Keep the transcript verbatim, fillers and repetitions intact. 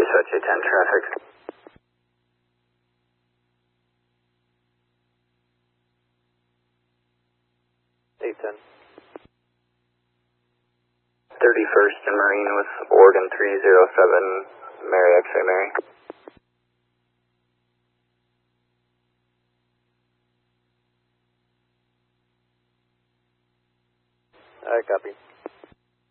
shot two ten traffic. eight ten. thirty-first and Marine with Oregon three zero seven, Mary X-ray Mary. I copy.